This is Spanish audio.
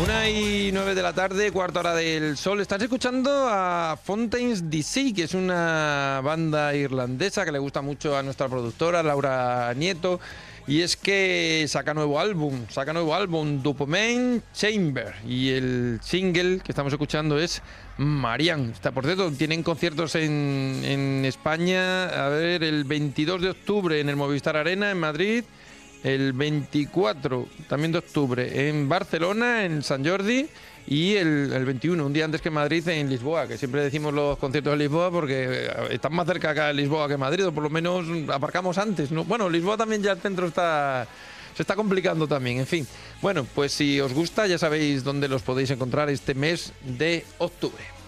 1:09 de la tarde, cuarta hora del sol. Estás escuchando a Fontaines DC, que es una banda irlandesa que le gusta mucho a nuestra productora, Laura Nieto. Y es que saca nuevo álbum, Dopamine Chamber. Y el single que estamos escuchando es Marianne. Por cierto, tienen conciertos en España, a ver, el 22 de octubre en el Movistar Arena en Madrid. El 24 también de octubre en Barcelona, en Sant Jordi, y el 21, un día antes que Madrid, en Lisboa, que siempre decimos los conciertos de Lisboa porque están más cerca acá de Lisboa que Madrid, o por lo menos aparcamos antes, ¿no? Bueno, Lisboa también ya el centro se está complicando también, en fin. Bueno, pues si os gusta ya sabéis dónde los podéis encontrar este mes de octubre.